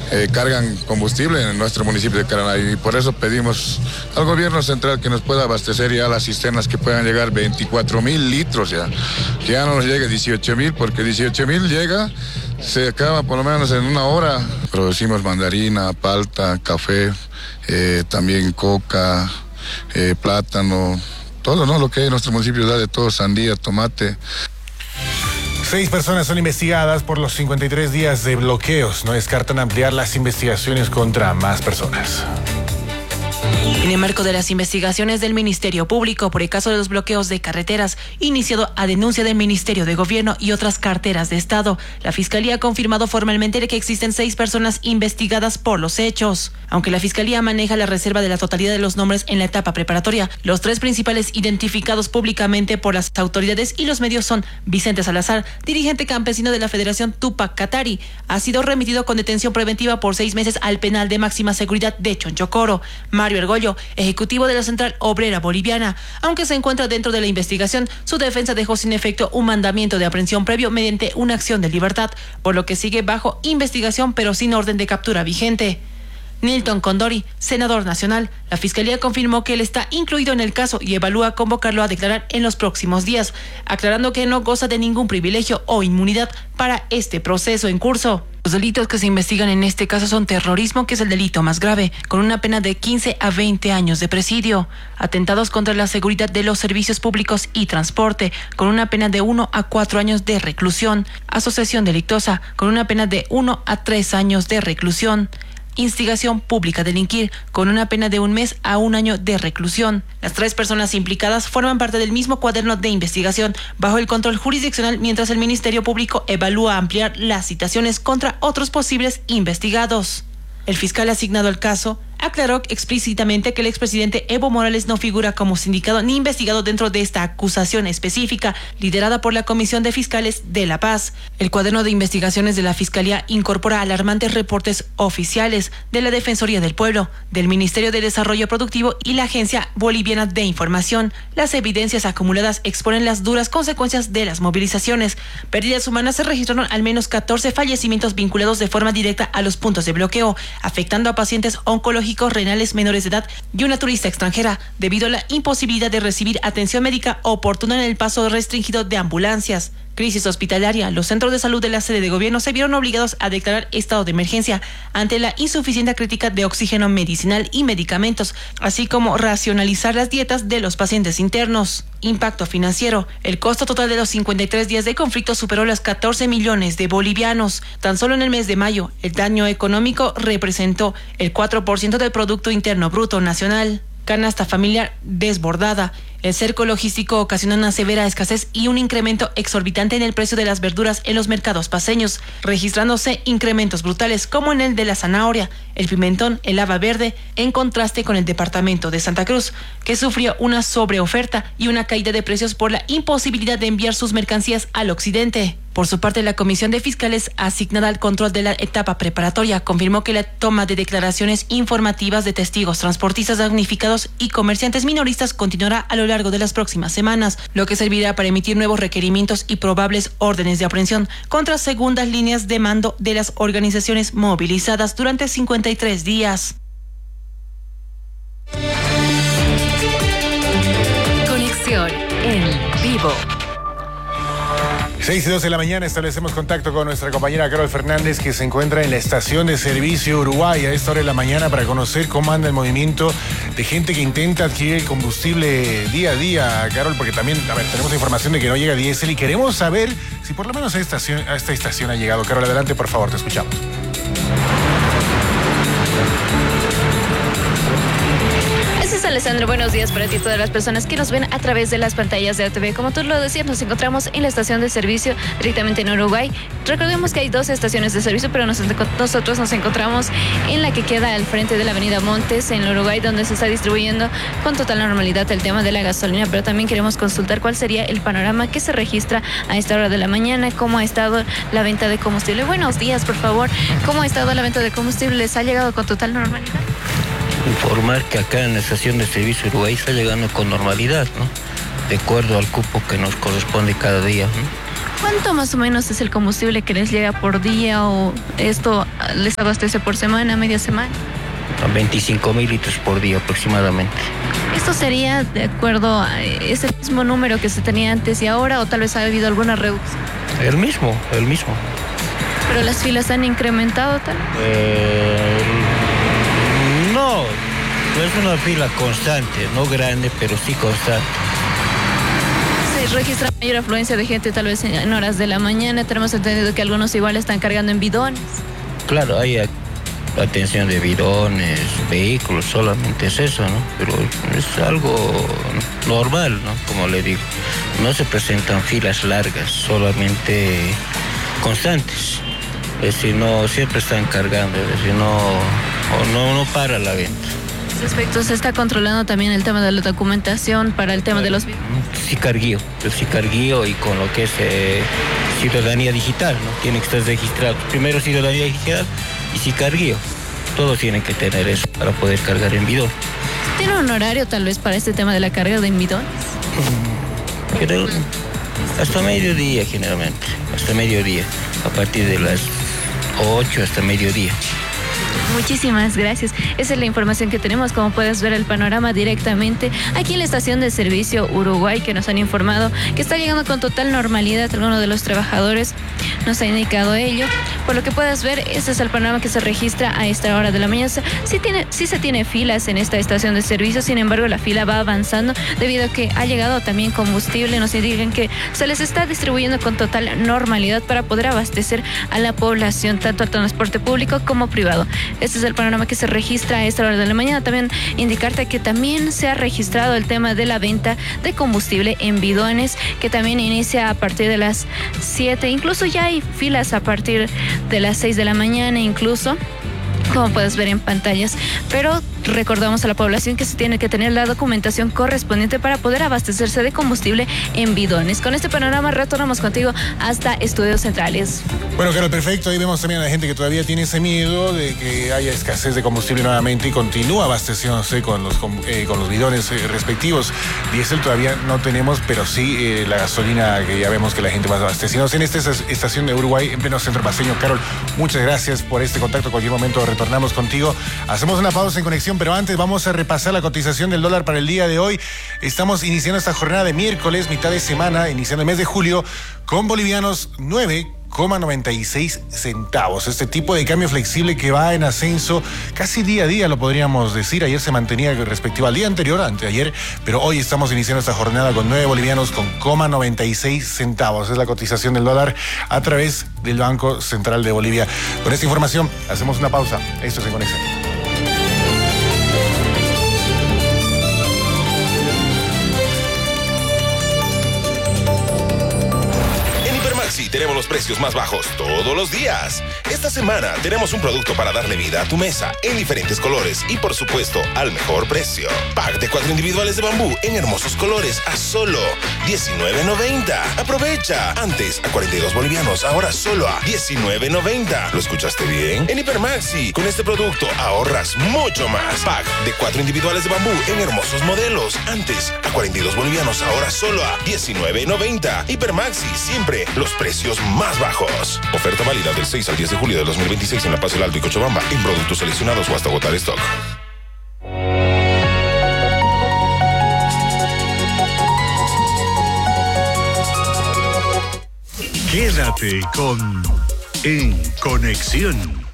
cargan combustible en nuestro municipio de Caranay, y por eso pedimos al gobierno central que nos pueda abastecer ya las cisternas, que puedan llegar 24.000 litros ya, que ya no nos llegue 18.000, porque 18.000 llega, se acaba por lo menos en una hora. Producimos mandarina, palta, café, también coca, plátano, todo, ¿no? Lo que hay en nuestro municipio da de todo, sandía, tomate. 6 personas son investigadas por los 53 días de bloqueos. No descartan ampliar las investigaciones contra más personas. En el marco de las investigaciones del Ministerio Público por el caso de los bloqueos de carreteras, iniciado a denuncia del Ministerio de Gobierno y otras carteras de Estado, la Fiscalía ha confirmado formalmente que existen 6 personas investigadas por los hechos. Aunque la Fiscalía maneja la reserva de la totalidad de los nombres en la etapa preparatoria, los 3 principales identificados públicamente por las autoridades y los medios son: Vicente Salazar, dirigente campesino de la Federación Tupac Katari, ha sido remitido con detención preventiva por 6 meses al penal de máxima seguridad de Chonchocoro; Mario Ergollo, ejecutivo de la Central Obrera Boliviana. Aunque se encuentra dentro de la investigación, su defensa dejó sin efecto un mandamiento de aprehensión previo mediante una acción de libertad, por lo que sigue bajo investigación pero sin orden de captura vigente. Nilton Condori, senador nacional, la Fiscalía confirmó que él está incluido en el caso y evalúa convocarlo a declarar en los próximos días, aclarando que no goza de ningún privilegio o inmunidad para este proceso en curso. Los delitos que se investigan en este caso son terrorismo, que es el delito más grave, con una pena de 15 a 20 años de presidio; atentados contra la seguridad de los servicios públicos y transporte, con una pena de 1 a 4 años de reclusión; asociación delictosa, con una pena de 1 a 3 años de reclusión; instigación pública a delinquir, con una pena de 1 mes a 1 año de reclusión. Las 3 personas implicadas forman parte del mismo cuaderno de investigación bajo el control jurisdiccional, mientras el Ministerio Público evalúa ampliar las citaciones contra otros posibles investigados. El fiscal asignado al caso aclaró explícitamente que el expresidente Evo Morales no figura como sindicado ni investigado dentro de esta acusación específica liderada por la Comisión de Fiscales de La Paz. El cuaderno de investigaciones de la Fiscalía incorpora alarmantes reportes oficiales de la Defensoría del Pueblo, del Ministerio de Desarrollo Productivo y la Agencia Boliviana de Información. Las evidencias acumuladas exponen las duras consecuencias de las movilizaciones. Pérdidas humanas: se registraron al menos 14 fallecimientos vinculados de forma directa a los puntos de bloqueo, afectando a pacientes oncológicos, renales menores de edad y una turista extranjera, debido a la imposibilidad de recibir atención médica oportuna en el paso restringido de ambulancias. Crisis hospitalaria: los centros de salud de la sede de gobierno se vieron obligados a declarar estado de emergencia ante la insuficiencia crítica de oxígeno medicinal y medicamentos, así como racionalizar las dietas de los pacientes internos. Impacto financiero: el costo total de los 53 días de conflicto superó los 14 millones de bolivianos. Tan solo en el mes de mayo, el daño económico representó el 4% del Producto Interno Bruto Nacional. Canasta familiar desbordada: el cerco logístico ocasionó una severa escasez y un incremento exorbitante en el precio de las verduras en los mercados paceños, registrándose incrementos brutales como en el de la zanahoria, el pimentón, el haba verde, en contraste con el departamento de Santa Cruz, que sufrió una sobreoferta y una caída de precios por la imposibilidad de enviar sus mercancías al occidente. Por su parte, la Comisión de Fiscales asignada al control de la etapa preparatoria confirmó que la toma de declaraciones informativas de testigos, transportistas damnificados y comerciantes minoristas continuará a lo largo de las próximas semanas, lo que servirá para emitir nuevos requerimientos y probables órdenes de aprehensión contra segundas líneas de mando de las organizaciones movilizadas durante 53 días. Conexión en vivo. 6:12 de la mañana establecemos contacto con nuestra compañera Carol Fernández, que se encuentra en la estación de servicio Uruguay a esta hora de la mañana, para conocer cómo anda el movimiento de gente que intenta adquirir el combustible día a día. Carol, porque también, tenemos información de que no llega diésel y queremos saber si por lo menos a esta estación ha llegado. Carol, adelante, por favor, te escuchamos. Gracias, Alessandro. Buenos días para ti y todas las personas que nos ven a través de las pantallas de ATV. Como tú lo decías, nos encontramos en la estación de servicio directamente en Uruguay. Recordemos que hay 2 estaciones de servicio, pero nosotros nos encontramos en la que queda al frente de la avenida Montes, en Uruguay, donde se está distribuyendo con total normalidad el tema de la gasolina, pero también queremos consultar cuál sería el panorama que se registra a esta hora de la mañana, cómo ha estado la venta de combustible. Buenos días, por favor. ¿Cómo ha estado la venta de combustible? ¿Les ha llegado con total normalidad? Informar que acá en la estación de servicio Uruguay está llegando con normalidad, ¿no? De acuerdo al cupo que nos corresponde cada día, ¿no? ¿Cuánto más o menos es el combustible que les llega por día o esto les abastece por semana, media semana? 25.000 litros por día aproximadamente. ¿Esto sería de acuerdo a ese mismo número que se tenía antes y ahora o tal vez ha habido alguna reducción? El mismo. ¿Pero las filas han incrementado tal? No es una fila constante, no grande, pero sí constante. Se registra mayor afluencia de gente tal vez en horas de la mañana. Tenemos entendido que algunos igual están cargando en bidones. Claro, hay atención de bidones, vehículos, solamente es eso, ¿no? Pero es algo normal, ¿no? Como le digo, no se presentan filas largas, solamente constantes. Es decir, no siempre están cargando, es decir, no para la venta. En ese aspecto, ¿se está controlando también el tema de la documentación para el tema de los bidones? El sicarguío y con lo que es ciudadanía digital, ¿no? Tiene que estar registrado. Primero ciudadanía digital y sicarguío. Todos tienen que tener eso para poder cargar en bidón. ¿Tiene un horario tal vez para este tema de la carga de bidones? Pero hasta mediodía generalmente, hasta mediodía, a partir de las 8 hasta mediodía. Muchísimas gracias. Esa es la información que tenemos. Como puedes ver el panorama directamente aquí en la estación de servicio Uruguay, que nos han informado que está llegando con total normalidad. Alguno de los trabajadores nos ha indicado ello. Por lo que puedes ver, ese es el panorama que se registra a esta hora de la mañana. Sí se tiene filas en esta estación de servicio, sin embargo la fila va avanzando debido a que ha llegado también combustible. Nos indican que se les está distribuyendo con total normalidad para poder abastecer a la población, tanto al transporte público como privado. Este es el panorama que se registra a esta hora de la mañana. También indicarte que también se ha registrado el tema de la venta de combustible en bidones, que también inicia a partir de las 7. Incluso ya hay filas a partir de las 6 de la mañana, incluso, como puedes ver en pantallas. Pero recordamos a la población que se tiene que tener la documentación correspondiente para poder abastecerse de combustible en bidones. Con este panorama retornamos contigo hasta Estudios Centrales. Bueno, claro, perfecto. Ahí vemos también a la gente que todavía tiene ese miedo de que haya escasez de combustible nuevamente y continúa abasteciéndose con los bidones respectivos. Diésel todavía no tenemos, pero sí la gasolina, que ya vemos que la gente va abasteciéndose en esta estación de Uruguay, en pleno centro paseño. Carol, muchas gracias por este contacto. Cualquier momento retornamos contigo. Hacemos una pausa en conexión, pero antes vamos a repasar la cotización del dólar para el día de hoy. Estamos iniciando esta jornada de miércoles, mitad de semana, iniciando el mes de julio, con bolivianos 9,96 centavos. Este tipo de cambio flexible que va en ascenso casi día a día, lo podríamos decir. Ayer se mantenía respectivo al día anterior, anteayer, pero hoy estamos iniciando esta jornada con 9 bolivianos con 0,96 centavos. Es la cotización del dólar a través del Banco Central de Bolivia. Con esta información hacemos una pausa. Esto es En Conexión. Sí, tenemos los precios más bajos todos los días. Esta semana tenemos un producto para darle vida a tu mesa en diferentes colores y, por supuesto, al mejor precio. Pack de 4 individuales de bambú en hermosos colores a solo $19.90. Aprovecha. Antes a 42 bolivianos, ahora solo a $19.90. ¿Lo escuchaste bien? En Hipermaxi, con este producto ahorras mucho más. Pack de 4 individuales de bambú en hermosos modelos. Antes a 42 bolivianos, ahora solo a $19.90. Hipermaxi, siempre los precios más bajos. Oferta válida del 6 al 10 de julio de 2026 en La Paz, El Alto y Cochabamba, en productos seleccionados o hasta agotar stock. Quédate con En Conexión.